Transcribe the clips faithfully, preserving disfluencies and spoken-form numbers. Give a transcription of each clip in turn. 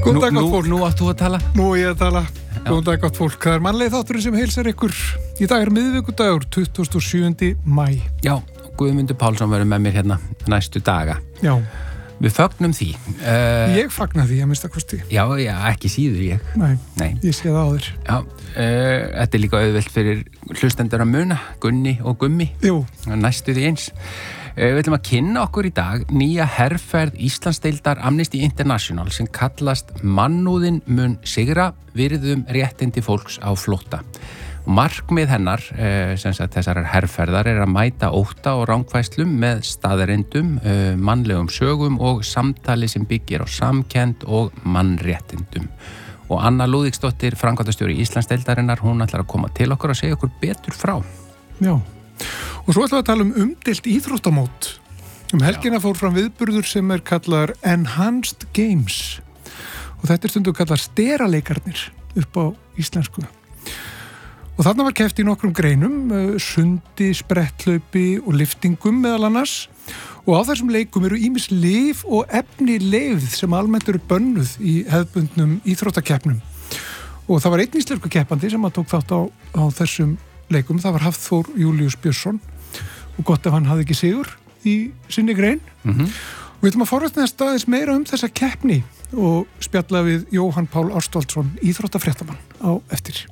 Góðan dag, nú, gott fólk. Nú átt þú að tala. Nú er ég að tala. Góðan dag, gott fólk. Það er mannlegi þátturinn sem heilsar ykkur. Í dag er miðvikudagur, tuttugasta og sjöunda maí. Já, Guðmundur Pálsson verður með mér hérna næstu daga. Já. Við fögnum því. Uh, Ég fagna því, að minnsta kosti. já, já, ekki síður ég. Nei, Nei. ég sé það á þér. Já, uh, þetta er líka auðvelt fyrir hlustendur að muna, Gunni og Gummi. Jú. Næstu því eins. Uh, við ætlum að kynna okkur í dag nýja herferð Íslandsdeildar Amnesty International sem kallast Mannúðin mun sigra, virðum réttindi fólks á flótta. Og markmið hennar, eh, sem sagt þessar herferðar, er að mæta ótta og rangfærslum með staðreyndum, eh, mannlegum sögum og samtali sem byggir á samkennd og mannréttindum. Og Anna Lúðvíksdóttir, framkvæmdastjóri Íslandsdeildarinnar, hún ætlar að koma til okkur og segja okkur betur frá. Já. Og svo ætlum við að tala um umdeilt íþróttamót. Um helgina fór fram viðburður sem er kallar Enhanced Games. Og þetta er stundum kallar steraleikarnir upp á íslensku. Og þarna var keppt í nokkrum greinum, sundi, sprettlaupi og liftingum meðal annars. Og á þessum leikum eru ýmis lyf og efni leyfð sem almennt eru bönnuð í hefðbundnum íþróttakeppnum. Og það var einn íslensku keppandi sem að tók þátt á, á þessum leikum. Það var Hafþór Júlíus Björnsson. Og gott ef hann hafði ekki sigur í sinni grein. Mm-hmm. Og við ætlum að forðast næst aðeins meira um þessa keppni og spjalla við Jóhann Pál Ástvaldsson, íþróttafréttamann, á eftir.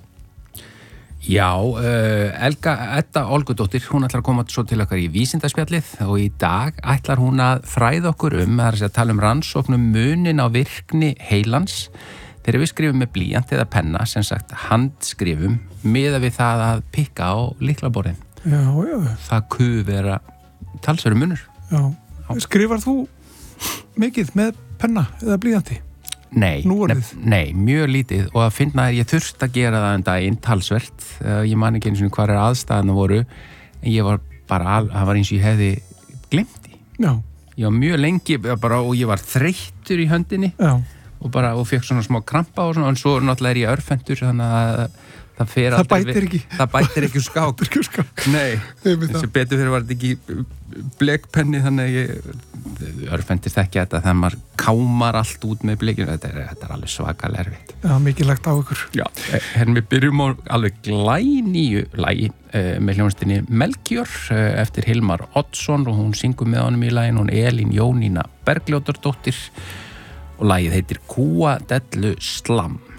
Já, uh, Elga Edda Olgudóttir, hún ætlar að koma svo til okkar í vísindaspjallið og í dag ætlar hún að fræða okkur um, það er að tala um rannsóknum munin á virkni heilans þegar við skrifum með blýant eða penna, sem sagt handskrifum, miða við það að pikka á lyklaborðin. Já, já. Það kuð vera talsverður munur. Já. Skrifar þú mikið með penna eða blýanti? Nei, nef, nei, mjög lítið og að finna að ég þurft að gera það en daginn talsvert, uh, ég man ekki eins og hvað er aðstæðan voru, en ég var bara, það var eins og ég hefði glemt í. Já. Ég var mjög lengi bara, og ég var þreyttur í höndinni. Já. Og bara, og fekk svona smá krampa og svona, en svo náttúrulega er ég örfendur, þannig að það fer það bætir ekki. Það bætir ekki úr skák. Ekki úr skák. Nei, þessi betur fyrir var þetta ekki blekpenni, þannig að ég örfendist ekki þetta, þegar maður kámar allt út með blekinu, þetta er, þetta er alveg svakalega erfitt. Já, mikilvægt á ykkur. Já, hérna við byrjum á alveg glænýju lagi uh, með hljónstinni Melkjör uh, eftir Hilmar Oddsson og hún syngur með honum í laginu, hún Elín Jónína Bergljótardóttir og lagið heitir Kúa dellu slam.